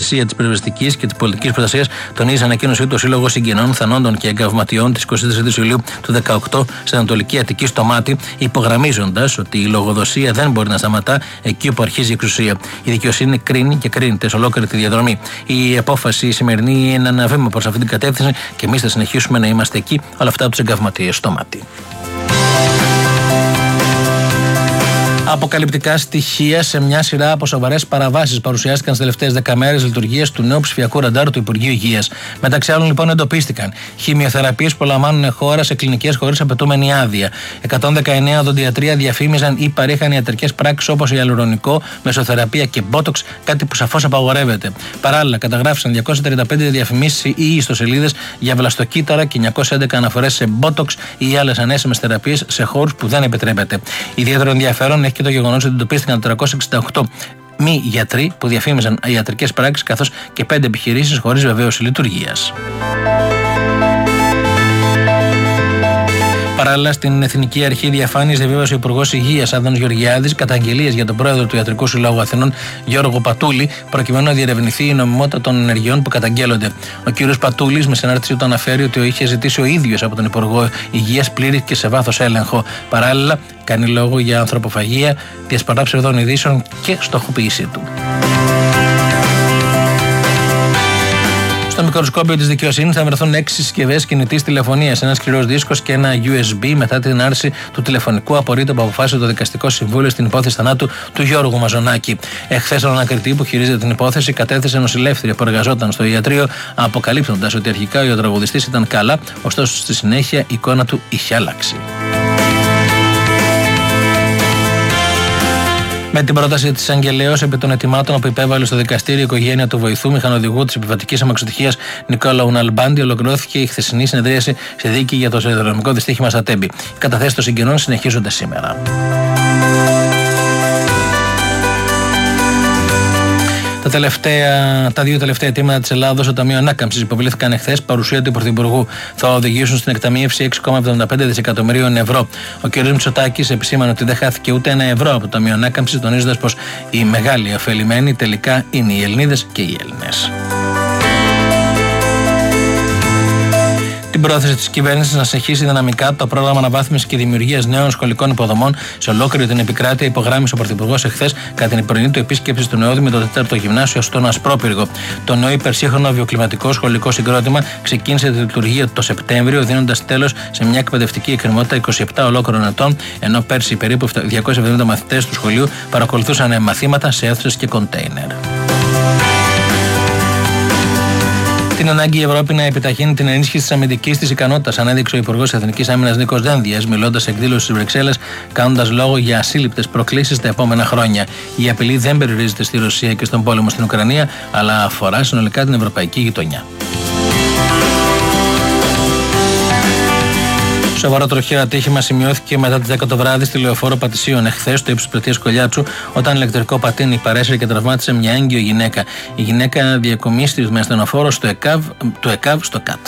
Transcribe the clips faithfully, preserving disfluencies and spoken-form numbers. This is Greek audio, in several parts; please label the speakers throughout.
Speaker 1: ανεξαρτησία της πυροσβεστικής και της πολιτικής προστασίας, τονίζει σε ανακοίνωσή του ο Σύλλογος Συγγενών, Θανόντων και Εγκαυματιών της εικοστής τρίτης Ιουλίου του δεκαοκτώ στην Ανατολική Αττική στο Μάτι, υπογραμμίζοντας ότι η λογοδοσία δεν μπορεί να σταματά εκεί όπου αρχίζει η εξουσία. Η δικαιοσύνη κρίνει και κρίνεται σε ολόκληρη τη διαδρομή. Η απόφαση η σημερινή είναι ένα βήμα προς αυτή την κατεύθυνση και εμείς θα συνεχίσουμε να είμαστε εκεί, όλα αυτά από τους εγκαυματίες στο Μάτι. Αποκαλυπτικά στοιχεία σε μια σειρά από σοβαρές παραβάσεις παρουσιάστηκαν στις τελευταίες δέκα μέρες λειτουργίας του νέου ψηφιακού ραντάρου του Υπουργείου Υγείας. Μεταξύ άλλων, λοιπόν, εντοπίστηκαν χημειοθεραπείες που λαμβάνουν χώρα σε κλινικές χωρίς απαιτούμενη άδεια. εκατόν δεκαεννέα οδοντιατρία διαφήμιζαν ή παρήχαν ιατρικές πράξεις όπως ιαλουρονικό, μεσοθεραπεία και μπότοξ, κάτι που σαφώς απαγορεύεται. Παράλληλα, καταγράφησαν διακόσιες τριάντα πέντε διαφημίσεις ή ιστοσελίδες για βλαστοκύτταρα και εννιακόσιες έντεκα αναφορές σε μπότοξ ή άλλες ανέσιμες θεραπείες σε χώρους που δεν επιτρέπεται. Ιδιαίτερο ενδιαφέρον έχει και το γεγονός ότι εντοπίστηκαν τριακόσιες εξήντα οκτώ μη γιατροί που διαφήμιζαν ιατρικές πράξεις, καθώς και πέντε επιχειρήσεις χωρίς βεβαίωση λειτουργίας. Παράλληλα, στην Εθνική Αρχή Διαφάνειας διαβίβασε ο Υπουργός Υγείας Άδωνης Γεωργιάδης καταγγελίες για τον πρόεδρο του Ιατρικού Συλλόγου Αθηνών Γιώργο Πατούλη, προκειμένου να διερευνηθεί η νομιμότητα των ενεργειών που καταγγέλλονται. Ο κ. Πατούλης, με συνάρτησή του, αναφέρει ότι είχε ζητήσει ο ίδιος από τον Υπουργό Υγείας πλήρη και σε βάθος έλεγχο. Παράλληλα, κάνει λόγο για ανθρωποφαγία, διασπαρά ψευδών ειδήσεων και στοχοποίησή του. Στο μικροσκόπιο της δικαιοσύνης θα βρεθούν έξι συσκευές κινητής τηλεφωνίας, ένας σκληρός δίσκος και ένα γιου ες μπι μετά την άρση του τηλεφωνικού απορρίτου που αποφάσισε το Δικαστικό Συμβούλιο στην υπόθεση θανάτου του Γιώργου Μαζονάκη. Εχθές, ο ανακριτή που χειρίζεται την υπόθεση κατέθεσε νοσηλεύτρια που εργαζόταν στο ιατρείο, αποκαλύπτοντας ότι αρχικά ο ιατραγωγιστής ήταν καλά, ωστόσο στη συνέχεια η εικόνα του είχε αλλάξει. Με την πρόταση της εισαγγελέως επί των ετοιμάτων που υπέβαλε στο δικαστήριο η οικογένεια του βοηθού μηχανοδηγού της επιβατικής αμαξοστοιχείας Νικόλαου Ναλμπάντη, ολοκληρώθηκε η χθεσινή συνεδρίαση στη δίκη για το σιδηροδρομικό δυστύχημα στα Τέμπη. Οι καταθέσεις των συγγενών συνεχίζονται σήμερα. Τα, τελευταία, τα δύο τελευταία αιτήματα της Ελλάδος στο Ταμείο Ανάκαμψης υποβλήθηκαν εχθές, παρουσία του Πρωθυπουργού. Θα οδηγήσουν στην εκταμείευση έξι κόμμα εβδομήντα πέντε δισεκατομμυρίων ευρώ. Ο κ. Μητσοτάκης επισήμανε ότι δεν χάθηκε ούτε ένα ευρώ από το Ταμείο Ανάκαμψης, τονίζοντας πως οι μεγάλοι ωφελημένοι τελικά είναι οι Ελληνίδες και οι Έλληνες. Την πρόθεση της κυβέρνησης να συνεχίσει δυναμικά το πρόγραμμα αναβάθμισης και δημιουργίας νέων σχολικών υποδομών σε ολόκληρη την επικράτεια υπογράμμισε ο Πρωθυπουργός εχθές κατά την πρωινή του επίσκεψη στο Νεόδη με το τέταρτο γυμνάσιο στον Ασπρόπυργο. Το νέο υπερσύγχρονο βιοκλιματικό σχολικό συγκρότημα ξεκίνησε τη λειτουργία το Σεπτέμβριο, δίνοντας τέλος σε μια εκπαιδευτική εκκρεμότητα είκοσι επτά ολόκληρων ετών, ενώ πέρσι περίπου διακόσιοι εβδομήντα μαθητές του σχολείου παρακολουθούσαν μαθήματα σε αίθουσες και κοντέινερ. Την ανάγκη η Ευρώπη να επιταχύνει την ενίσχυση της αμυντικής της ικανότητας, ανέδειξε ο Υπουργός Εθνικής Άμυνας Νίκος Δένδιας, μιλώντας σε εκδήλωση στις Βρυξέλλες, κάνοντας λόγο για ασύλληπτες προκλήσεις τα επόμενα χρόνια. Η απειλή δεν περιορίζεται στη Ρωσία και στον πόλεμο στην Ουκρανία, αλλά αφορά συνολικά την ευρωπαϊκή γειτονιά. Σοβαρό τροχαίο ατύχημα σημειώθηκε μετά τις δέκα το βράδυ στη λεωφόρο Πατησίων εχθές, στο ύψος της πλατείας Κολιάτσου, όταν ηλεκτρικό πατίνι παρέσυρε και τραυμάτισε μια έγκυο γυναίκα. Η γυναίκα διακομίστηκε με ασθενοφόρο στο ΕΚΑΒ, του ΕΚΑΒ στο ΚΑΤ.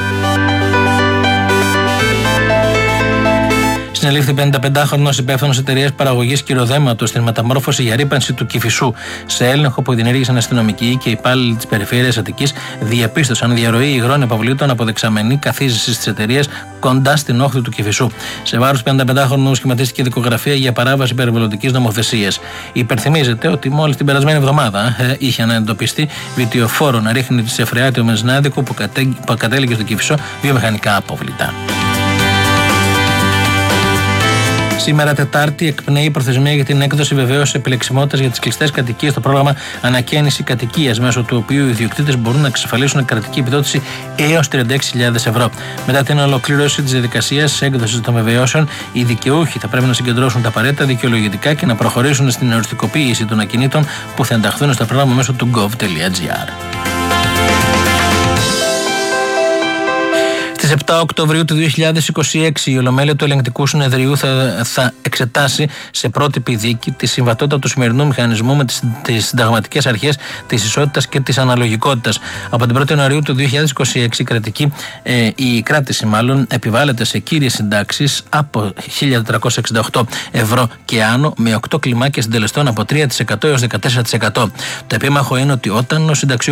Speaker 1: Συνελήφθη πενηνταπεντάχρονος υπεύθυνος εταιρείας παραγωγής κυροδέματος στην μεταμόρφωση για ρύπανση του Κηφισού. Σε έλεγχο που διενέργησαν αστυνομικοί και υπάλληλοι της περιφέρειας Αττικής, διαπίστωσαν διαρροή υγρών αποβλήτων από δεξαμενή καθίζηση της εταιρείας κοντά στην όχθη του Κηφισού. Σε βάρος πενηνταπεντάχρονου σχηματίστηκε δικογραφία για παράβαση περιβαλλοντικής νομοθεσίας. Υπενθυμίζεται ότι μόλις την περασμένη εβδομάδα ε, είχε αναντοπιστεί βιτιοφόρο να ρίχνει σε φρεάτιο μεσνάδικο που, κατέ, που κατέληγε στο Κηφισό βιομηχανικά απόβλητα. Σήμερα, Τετάρτη, εκπνέει η προθεσμία για την έκδοση βεβαίωσης επιλεξιμότητας για τις κλειστές κατοικίες στο πρόγραμμα Ανακαίνιση Κατοικίας, μέσω του οποίου οι ιδιοκτήτες μπορούν να εξασφαλίσουν κρατική επιδότηση έως τριάντα έξι χιλιάδες ευρώ. Μετά την ολοκλήρωση της διαδικασίας έκδοσης των βεβαιώσεων, οι δικαιούχοι θα πρέπει να συγκεντρώσουν τα απαραίτητα δικαιολογητικά και να προχωρήσουν στην οριστικοποίηση των ακινήτων που θα ενταχθούν στο πρόγραμμα μέσω του gov.gr. Στις επτά Οκτωβρίου του δύο χιλιάδες είκοσι έξι η Ολομέλεια του Ελεγκτικού Συνεδρίου θα, θα εξετάσει σε πρότυπη δίκη τη συμβατότητα του σημερινού μηχανισμού με τις, τις συνταγματικές αρχές της ισότητας και της αναλογικότητας. Από την πρώτη Ιανουαρίου του δύο χιλιάδες είκοσι έξι η, κρατική, ε, η κράτηση μάλλον επιβάλλεται σε κύριες συντάξεις από χίλια τετρακόσια εξήντα οκτώ ευρώ και άνω, με οκτώ κλιμάκια συντελεστών από τρία τοις εκατό έως δεκατέσσερα τοις εκατό. Το επίμαχο είναι ότι όταν ο συνταξιούχος